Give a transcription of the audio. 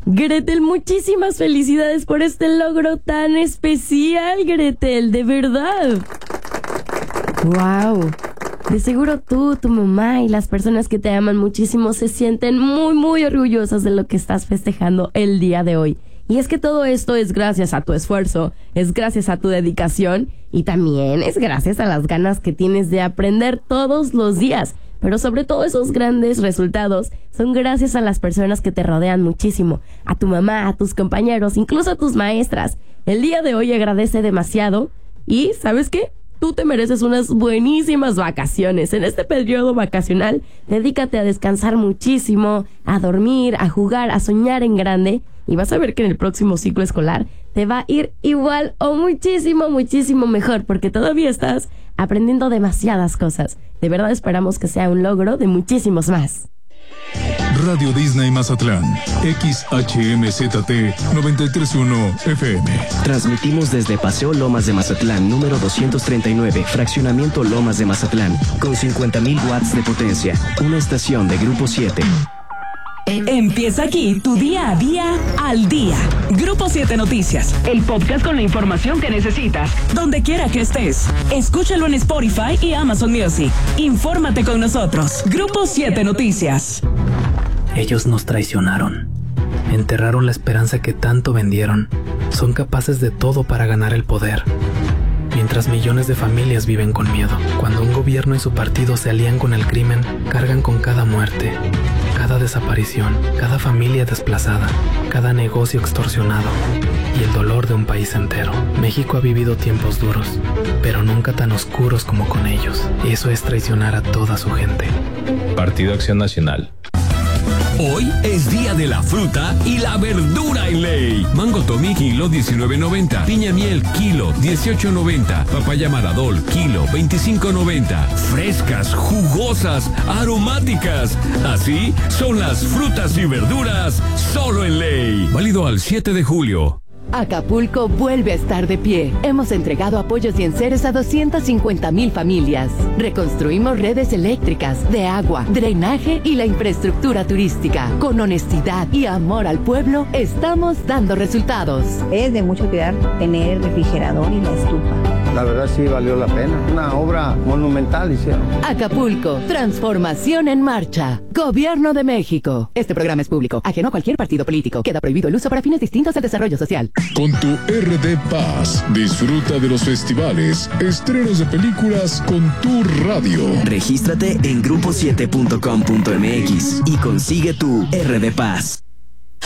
Gretel, muchísimas felicidades por este logro tan especial, Gretel, de verdad. ¡Wow! De seguro tú, tu mamá y las personas que te aman muchísimo se sienten muy, muy orgullosas de lo que estás festejando el día de hoy. Y es que todo esto es gracias a tu esfuerzo, es gracias a tu dedicación y también es gracias a las ganas que tienes de aprender todos los días. Pero sobre todo esos grandes resultados son gracias a las personas que te rodean muchísimo, a tu mamá, a tus compañeros, incluso a tus maestras. El día de hoy agradece demasiado y ¿sabes qué? Tú te mereces unas buenísimas vacaciones. En este periodo vacacional, dedícate a descansar muchísimo, a dormir, a jugar, a soñar en grande y vas a ver que en el próximo ciclo escolar te va a ir igual o muchísimo, muchísimo mejor porque todavía estás aprendiendo demasiadas cosas. De verdad esperamos que sea un logro de muchísimos más. Radio Disney Mazatlán, XHMZT 931 FM. Transmitimos desde Paseo Lomas de Mazatlán, número 239, Fraccionamiento Lomas de Mazatlán, con 50,000 watts de potencia. Una estación de Grupo 7. Empieza aquí tu día a día al día. Grupo 7 Noticias, el podcast con la información que necesitas, donde quiera que estés. Escúchalo en Spotify y Amazon Music. Infórmate con nosotros. Grupo 7 Noticias. Ellos nos traicionaron. Enterraron la esperanza que tanto vendieron. Son capaces de todo para ganar el poder. Mientras millones de familias viven con miedo. Cuando un gobierno y su partido se alían con el crimen, cargan con cada muerte, cada desaparición, cada familia desplazada, cada negocio extorsionado y el dolor de un país entero. México ha vivido tiempos duros, pero nunca tan oscuros como con ellos. Eso es traicionar a toda su gente. Partido Acción Nacional. Hoy es día de la fruta y la verdura en ley. Mango Tommy, kilo 19.90. Piña miel, kilo 18.90. Papaya Maradol, kilo 25.90. Frescas, jugosas, aromáticas. Así son las frutas y verduras solo en ley. Válido al 7 de julio. Acapulco vuelve a estar de pie. Hemos entregado apoyos y enseres a 250,000 familias. Reconstruimos redes eléctricas, de agua, drenaje y la infraestructura turística. Con honestidad y amor al pueblo, estamos dando resultados. Es de mucho cuidar tener el refrigerador y la estufa. La verdad sí valió la pena. Una obra monumental hicieron. Acapulco, transformación en marcha. Gobierno de México. Este programa es público, ajeno a cualquier partido político. Queda prohibido el uso para fines distintos al desarrollo social. Con tu RD Paz, disfruta de los festivales, estrenos de películas con tu radio. Regístrate en grupo7.com.mx y consigue tu RD Paz.